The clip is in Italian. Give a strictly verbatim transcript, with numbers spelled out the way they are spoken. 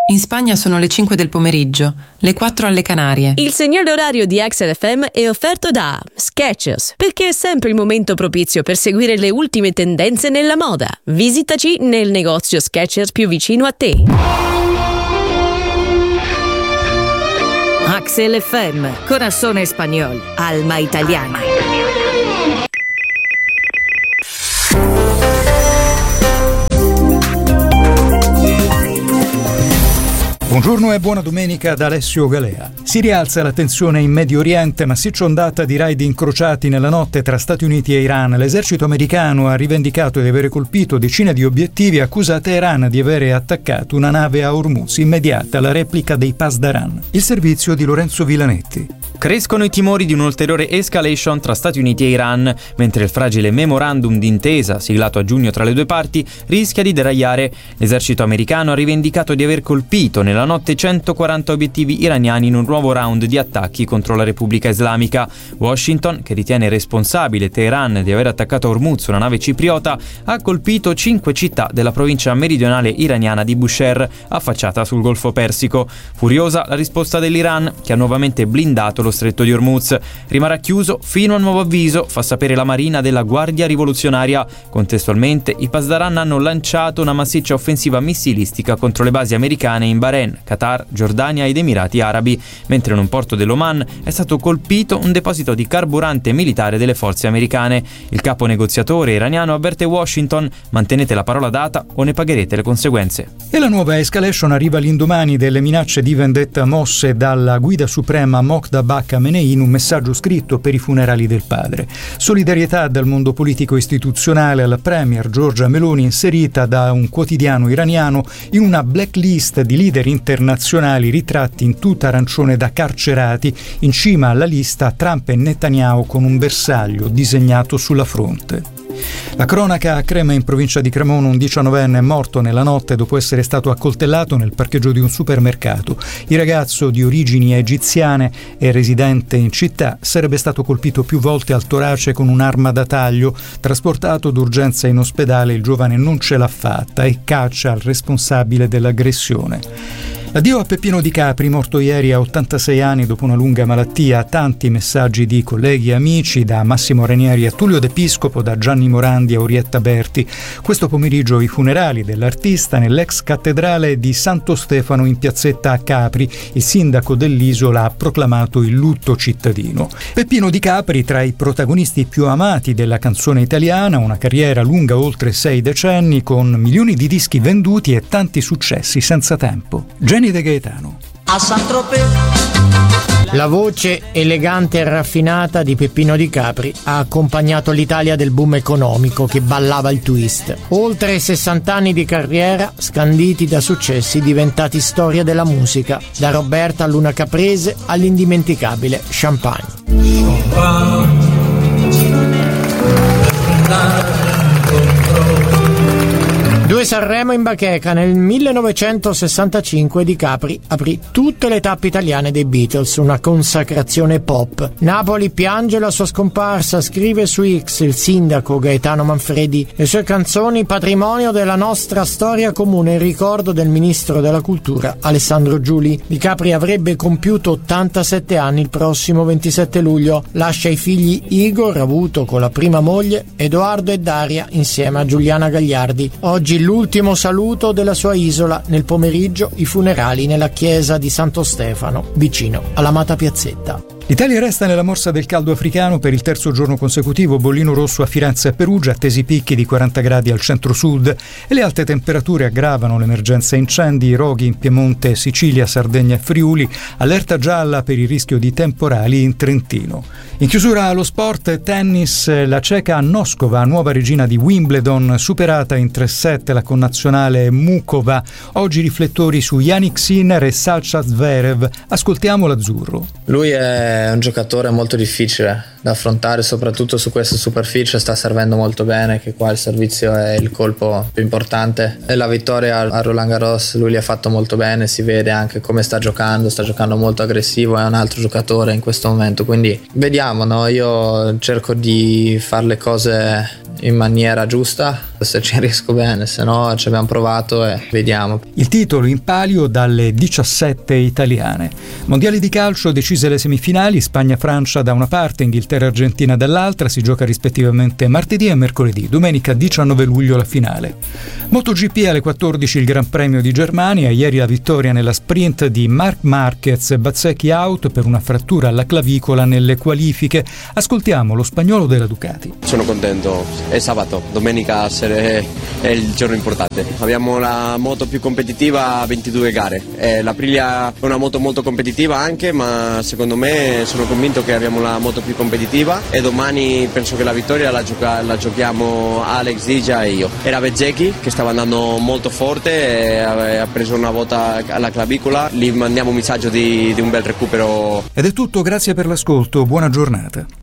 In Spagna sono le cinque del pomeriggio, le quattro alle Canarie. Il segnale orario di Axel F M è offerto da Skechers, perché è sempre il momento propizio per seguire le ultime tendenze nella moda. Visitaci nel negozio Skechers più vicino a te. Axel F M, Corazón Español, Alma Italiana. Buongiorno e buona domenica da Alessio Galea. Si rialza la tensione in Medio Oriente, massiccia ondata di raid incrociati nella notte tra Stati Uniti e Iran. L'esercito americano ha rivendicato di avere colpito decine di obiettivi e accusa Teheran di avere attaccato una nave a Hormuz, immediata la replica dei Pasdaran. Il servizio di Lorenzo Villanetti. Crescono i timori di un'ulteriore escalation tra Stati Uniti e Iran, mentre il fragile memorandum d'intesa, siglato a giugno tra le due parti, rischia di deragliare. L'esercito americano ha rivendicato di aver colpito nella notte centoquaranta obiettivi iraniani in un nuovo round di attacchi contro la Repubblica Islamica. Washington, che ritiene responsabile Teheran di aver attaccato a Hormuz, una nave cipriota, ha colpito cinque città della provincia meridionale iraniana di Bushehr, affacciata sul Golfo Persico. Furiosa la risposta dell'Iran, che ha nuovamente blindato lo stretto di Hormuz. Rimarrà chiuso fino a nuovo avviso, fa sapere la Marina della Guardia Rivoluzionaria. Contestualmente, i Pasdaran hanno lanciato una massiccia offensiva missilistica contro le basi americane in Bahrain, Qatar, Giordania ed Emirati Arabi, mentre in un porto dell'Oman è stato colpito un deposito di carburante militare delle forze americane. Il capo negoziatore iraniano avverte Washington: mantenete la parola data o ne pagherete le conseguenze. E la nuova escalation arriva all'indomani delle minacce di vendetta mosse dalla guida suprema Moqtada Khamenei in un messaggio scritto per i funerali del padre. Solidarietà dal mondo politico istituzionale alla premier Giorgia Meloni, inserita da un quotidiano iraniano in una blacklist di leader internazionali ritratti in tuta arancione da carcerati. In cima alla lista Trump e Netanyahu con un bersaglio disegnato sulla fronte. La cronaca a Crema, in provincia di Cremona, un diciannovenne è morto nella notte dopo essere stato accoltellato nel parcheggio di un supermercato. Il ragazzo, di origini egiziane e residente in città, sarebbe stato colpito più volte al torace con un'arma da taglio. Trasportato d'urgenza in ospedale, il giovane non ce l'ha fatta e caccia al responsabile dell'aggressione. Addio a Peppino Di Capri, morto ieri a ottantasei anni dopo una lunga malattia. Tanti messaggi di colleghi e amici, da Massimo Ranieri a Tullio De Piscopo, da Gianni Morandi a Orietta Berti. Questo pomeriggio i funerali dell'artista nell'ex cattedrale di Santo Stefano in piazzetta a Capri. Il sindaco dell'isola ha proclamato il lutto cittadino. Peppino Di Capri, tra i protagonisti più amati della canzone italiana, una carriera lunga oltre sei decenni, con milioni di dischi venduti e tanti successi senza tempo. Jenny De Gaetano. A Saint-Tropez. La voce elegante e raffinata di Peppino Di Capri ha accompagnato l'Italia del boom economico che ballava il twist. Oltre sessanta anni di carriera, scanditi da successi diventati storia della musica, da Roberta a Luna Caprese all'indimenticabile Champagne. Due Sanremo in bacheca. Nel millenovecentosessantacinque Di Capri aprì tutte le tappe italiane dei Beatles, una consacrazione pop. Napoli piange la sua scomparsa, scrive su X il sindaco Gaetano Manfredi. Le sue canzoni, patrimonio della nostra storia comune, in ricordo del ministro della cultura Alessandro Giuli. Di Capri avrebbe compiuto ottantasette anni il prossimo ventisette luglio. Lascia i figli Igor, avuto con la prima moglie, Edoardo e Daria insieme a Giuliana Gagliardi. Oggi l'ultimo saluto della sua isola. Nel pomeriggio i funerali nella chiesa di Santo Stefano, vicino all'amata piazzetta. L'Italia resta nella morsa del caldo africano per il terzo giorno consecutivo. Bollino rosso a Firenze e Perugia, attesi picchi di quaranta gradi al centro-sud, e le alte temperature aggravano l'emergenza incendi. Roghi in Piemonte, Sicilia, Sardegna e Friuli, allerta gialla per il rischio di temporali in Trentino. In chiusura allo sport, tennis, la ceca Noskova, nuova regina di Wimbledon, superata in tre set la connazionale Mukova. Oggi riflettori su Jannik Sinner e Sasha Zverev. Ascoltiamo l'azzurro. Lui è è un giocatore molto difficile da affrontare, soprattutto su questa superficie sta servendo molto bene, che qua il servizio è il colpo più importante, e la vittoria a Roland Garros lui li ha fatto molto bene, si vede anche come sta giocando, sta giocando molto aggressivo, è un altro giocatore in questo momento, quindi vediamo, no? Io cerco di fare le cose in maniera giusta, se ci riesco bene, se no ci abbiamo provato e vediamo. Il titolo in palio dalle diciassette italiane. Mondiali di calcio decise le semifinali, Spagna-Francia da una parte, Inghilterra-Argentina dall'altra, si gioca rispettivamente martedì e mercoledì, domenica diciannove luglio la finale. MotoGP alle quattordici il Gran Premio di Germania, ieri la vittoria nella sprint di Marc Marquez, Bezzecchi out per una frattura alla clavicola nelle qualifiche. Ascoltiamo lo spagnolo della Ducati. Sono contento, è sabato, domenica è il giorno importante. Abbiamo la moto più competitiva a ventidue gare. Eh, l'Aprilia è una moto molto competitiva anche, ma secondo me sono convinto che abbiamo la moto più competitiva e domani penso che la vittoria la, gioca- la giochiamo Alex, Digia e io. Era Bezzecchi che stava andando molto forte e ha preso una volta alla clavicola, gli mandiamo un messaggio di, di un bel recupero. Ed è tutto, grazie per l'ascolto, buona giornata.